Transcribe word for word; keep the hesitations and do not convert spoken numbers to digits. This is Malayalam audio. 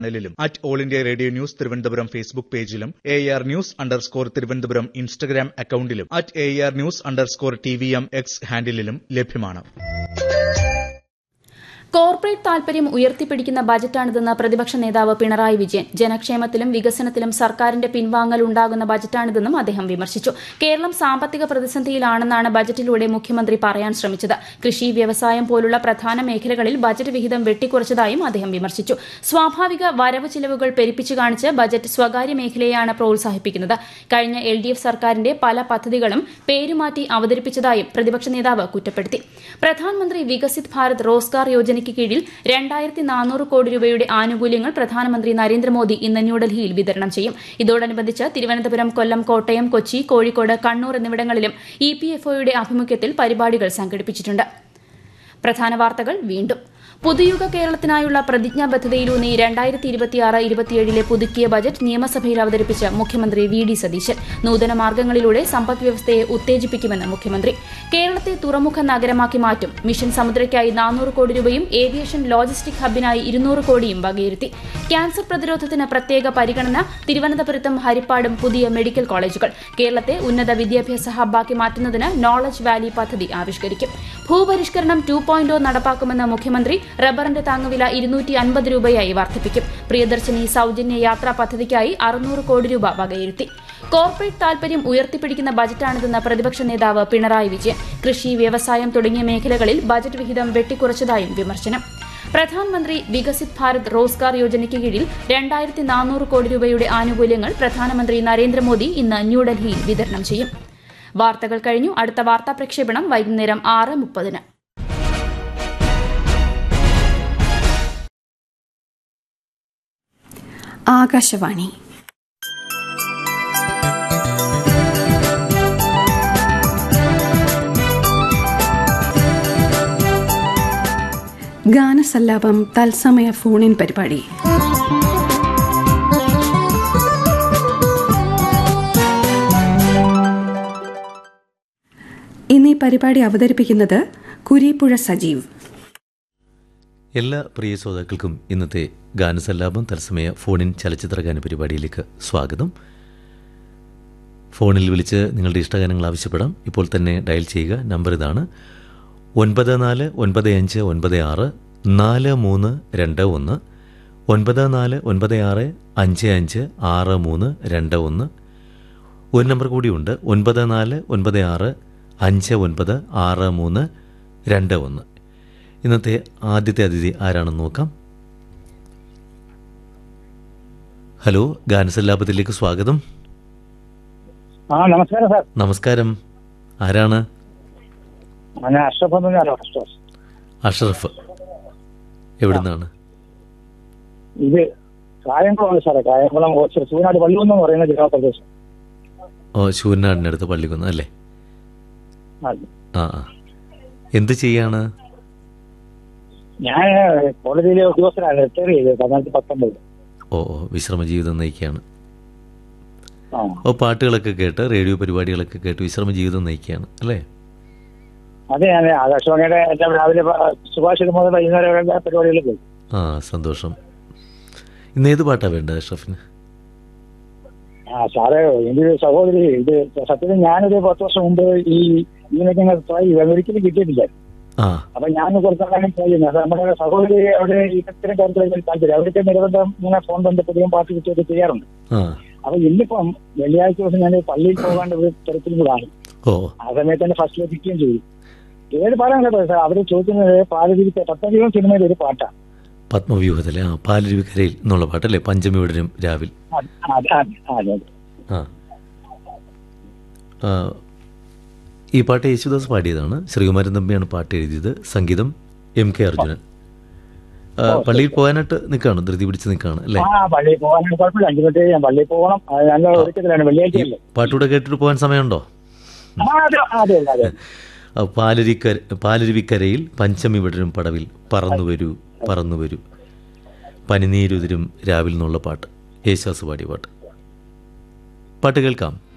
ചാനലിലും at all India radio news Thiruvananthapuram Facebook പേജിലും A R news underscore Thiruvananthapuram Instagram അക്കൌണ്ടിലും at A R news underscore T V M X ഹാൻഡിലും ലഭ്യമാണ്. കോർപ്പറേറ്റ് താൽപര്യം ഉയർത്തിപ്പിടിക്കുന്ന ബജറ്റാണിതെന്ന് പ്രതിപക്ഷ നേതാവ് പിണറായി വിജയൻ. ജനക്ഷേമത്തിലും വികസനത്തിലും സർക്കാരിന്റെ പിൻവാങ്ങൽ ഉണ്ടാകുന്ന ബജറ്റാണിതെന്നും അദ്ദേഹം വിമർശിച്ചു. കേരളം സാമ്പത്തിക പ്രതിസന്ധിയിലാണെന്നാണ് ബജറ്റിലൂടെ മുഖ്യമന്ത്രി പറയാൻ ശ്രമിച്ചത്. കൃഷി, വ്യവസായം പോലുള്ള പ്രധാന മേഖലകളിൽ ബജറ്റ് വിഹിതം വെട്ടിക്കുറച്ചതായും അദ്ദേഹം വിമർശിച്ചു. സ്വാഭാവിക വരവ് ചിലവുകൾ പെരുപ്പിച്ചു കാണിച്ച് ബജറ്റ് സ്വകാര്യ മേഖലയെയാണ് പ്രോത്സാഹിപ്പിക്കുന്നത്. കഴിഞ്ഞ എൽ ഡി എഫ് സർക്കാരിന്റെ പല പദ്ധതികളും പേരുമാറ്റി അവതരിപ്പിച്ചതായും പ്രതിപക്ഷ നേതാവ് കുറ്റപ്പെടുത്തി. പ്രധാനമന്ത്രി വികസിത് ഭാരത് റോസ്ഗാർ യോജന കീഴിൽ രണ്ടായിരത്തി നാനൂറ് കോടി രൂപയുടെ ആനുകൂല്യങ്ങൾ പ്രധാനമന്ത്രി നരേന്ദ്രമോദി ഇന്ന് ന്യൂഡൽഹിയിൽ വിതരണം ചെയ്യും. ഇതോടനുബന്ധിച്ച് തിരുവനന്തപുരം, കൊല്ലം, കോട്ടയം, കൊച്ചി, കോഴിക്കോട്, കണ്ണൂർ എന്നിവിടങ്ങളിലും ഇ പി എഫ് ഒയുടെ ആഭിമുഖ്യത്തിൽ പരിപാടികൾ സംഘടിപ്പിച്ചിട്ടുണ്ട്. പ്രധാന വാർത്തകൾ വീണ്ടും. പുതുയുഗ കേരളത്തിനായുള്ള പ്രതിജ്ഞാബദ്ധതയിലൂന്നി രണ്ടായിരത്തി ഇരുപത്തിയാറ് ഇരുപത്തിയേഴിലെ പുതുക്കിയ ബജറ്റ് നിയമസഭയിൽ അവതരിപ്പിച്ച് മുഖ്യമന്ത്രി വി ഡി സതീശൻ. നൂതന മാർഗ്ഗങ്ങളിലൂടെ സമ്പദ് വ്യവസ്ഥയെ ഉത്തേജിപ്പിക്കുമെന്ന് മുഖ്യമന്ത്രി. കേരളത്തെ തുറമുഖ നഗരമാക്കി മാറ്റും. മിഷൻ സമുദ്രയ്ക്കായി നാനൂറ് കോടി രൂപയും ഏവിയേഷൻ ലോജിസ്റ്റിക് ഹബിനായി ഇരുന്നൂറ് കോടിയും വകയിരുത്തി. ക്യാൻസർ പ്രതിരോധത്തിന് പ്രത്യേക പരിഗണന. തിരുവനന്തപുരത്തും ഹരിപ്പാടും പുതിയ മെഡിക്കൽ കോളേജുകൾ. കേരളത്തെ ഉന്നത വിദ്യാഭ്യാസ ഹബ്ബാക്കി മാറ്റുന്നതിന് നോളജ് വാലി പദ്ധതി ആവിഷ്കരിക്കും. ഭൂപരിഷ്കരണം ടു പോയിന്റ് നടപ്പാക്കുമെന്ന് മുഖ്യമന്ത്രി. റബ്ബറിന്റെ താങ്ങുവില ഇരുന്നൂറ്റി അൻപത് രൂപയായി വർദ്ധിപ്പിക്കും. പ്രിയദർശിനി സൌജന്യ യാത്രാ പദ്ധതിക്കായി അറുന്നൂറ് കോടി രൂപ വകയിരുത്തി. കോർപ്പറേറ്റ് താൽപര്യം ഉയർത്തിപ്പിടിക്കുന്ന ബജറ്റാണിതെന്ന് പ്രതിപക്ഷ നേതാവ് പിണറായി വിജയൻ. കൃഷി, വ്യവസായം തുടങ്ങിയ മേഖലകളിൽ ബജറ്റ് വിഹിതം വെട്ടിക്കുറച്ചതായും വിമർശനം. പ്രധാനമന്ത്രി വികസിത് ഭാരത് റോസ്ഗാർ യോജനയ്ക്ക് കീഴിൽ രണ്ടായിരത്തി നാനൂറ് കോടി രൂപയുടെ ആനുകൂല്യങ്ങൾ പ്രധാനമന്ത്രി നരേന്ദ്രമോദി ഇന്ന് ന്യൂഡൽഹിയിൽ വിതരണം ചെയ്യും. വാർത്തകൾ കഴിഞ്ഞു. അടുത്ത വാർത്താ പ്രക്ഷേപണം വൈകുന്നേരം ആറ് മുപ്പതിന്. ആകാശവാണി. ഗാനസല്ലാപം തത്സമയ ഫോണിൻ പരിപാടി. ഇന്ന് ഈ പരിപാടി അവതരിപ്പിക്കുന്നത് കുരീപ്പുഴ സജീവ്. എല്ലാ പ്രിയ ശ്രോതാക്കൾക്കും ഇന്നത്തെ ഗാനസല്ലാപം തത്സമയ ഫോണിൻ ചലച്ചിത്രഗാന പരിപാടിയിലേക്ക് സ്വാഗതം. ഫോണിൽ വിളിച്ച് നിങ്ങളുടെ ഇഷ്ടഗാനങ്ങൾ ആവശ്യപ്പെടാം. ഇപ്പോൾ തന്നെ ഡയൽ ചെയ്യുക. നമ്പർ ഇതാണ്: ഒൻപത് നാല് ഒൻപത് അഞ്ച് ഒൻപത് ആറ് നാല് മൂന്ന് രണ്ട് ഒന്ന്, ഒൻപത് നാല് ഒൻപത് ആറ് അഞ്ച് അഞ്ച് ആറ് മൂന്ന് രണ്ട് ഒന്ന്. ഒരു നമ്പർ കൂടിയുണ്ട്: ഒൻപത് നാല് ഒൻപത് ആറ് അഞ്ച് ഒൻപത് ആറ് മൂന്ന് രണ്ട് ഒന്ന്. ഇന്നത്തെ ആദ്യത്തെ അതിഥി ആരാണെന്ന് നോക്കാം. ഹലോ, ഗാനസല്ലാപത്തിലേക്ക് സ്വാഗതം. ആ നമസ്കാരം സാർ. നമസ്കാരം. ആരാണ്? അഷ്റഫ്. അഷ്റഫ് എവിടുന്നാണ്? ഇത് കായംകുളമാണ് സാറേ. കായംകുളം ശൂനാട് പള്ളിക്കുന്ന് എന്ന് പറയുന്ന ഗ്രാമപ്രദേശം. ഓ, ശൂനാടിനടുത്ത് പള്ളിക്കുന്ന് അല്ലേ? ആ ആ. എന്ത് ചെയ്യാണ്? ഞാൻ കോളേജിലെ ഉദ്യോഗസ്ഥനാണ്. റിട്ടയർ ചെയ്തത് രണ്ടായിരത്തി പത്തൊമ്പത്. ഓ ഓ, വിശ്രമ ജീവിതം നയിക്കുകയാണ്. ഓ, പാട്ടുകളൊക്കെ കേട്ട് റേഡിയോ പരിപാടികളൊക്കെ കേട്ട് വിശ്രമ ജീവിതം നയിക്കുകയാണ് അല്ലേ? അതെ, ഞാൻ ആകാശവാണിയുടെ രാവിലെ സുഭാഷിതം മുതൽ വൈകുന്നേരം പരിപാടികൾ പോയി. ആ, സന്തോഷം. ഇന്ന് ഏത് പാട്ടാണ് വേണ്ടത് അഷ്റഫിന്? ആ സാറേ, എന്റെ ഒരു സഹോദരി, ഇത് സത്യത്തിൽ ഞാനൊരു പത്ത് വർഷം മുമ്പ് ഈ ഇതിനൊക്കെ ട്രൈ ചെയ്തു, ഒരിക്കലും കിട്ടിയിട്ടില്ല. അപ്പൊ ഞാൻ കുറച്ചാലും ട്രൈ ചെയ്യുന്നത്. നമ്മുടെ സഹോദരി അവിടെ ഇത്തരം കാര്യത്തിൽ താല്പര്യം, അവർക്ക് നിരന്തരം ഇങ്ങനെ ഫോൺ ബന്ധപ്പെടുകയും പാട്ട് കിട്ടുകയൊക്കെ ചെയ്യാറുണ്ട്. അപ്പൊ ഇന്നിപ്പം വെള്ളിയാഴ്ച ദിവസം ഞാൻ പള്ളിയിൽ പോകാണ്ട് ഒരു തരത്തിലും കൂടാണ്. ആ സമയത്ത് തന്നെ ഫസ്റ്റ് ലഭിക്കുകയും ചെയ്തു. ഏത് പാടാണല്ലോ സാർ അവര് ചോദിക്കുന്നത്? പാലരുവി പത്തധികം സിനിമയിൽ ഒരു പാട്ടാണ്. പത്മവ്യൂഹത്തിലെ ആ പാലരുവിക്കരയിൽ എന്നുള്ള പാട്ടല്ലേ? പഞ്ചമി വിടരും രാവിൽ. ഈ പാട്ട് യേശുദാസ് പാടിയതാണ്. ശ്രീകുമാരൻ തമ്പിയാണ് പാട്ട് എഴുതിയത്. സംഗീതം എം കെ അർജുനൻ. പള്ളിയിൽ പോകാനായിട്ട് നിൽക്കുകയാണ്, ധൃതി പിടിച്ച് നിൽക്കുകയാണ് അല്ലേ? പാട്ടൂടെ കേട്ടിട്ട് പോകാൻ സമയമുണ്ടോ? പാലരിക്കര പാലരുവിക്കരയിൽ പഞ്ചമി വിടരും പടവിൽ പറന്നു വരൂ പറന്നു വരൂ പനിനീരുതിരും രാവിൽ എന്നുള്ള പാട്ട് യേശുദാസ് പാടിയ പാട്ട്. പാട്ട് കേൾക്കാം.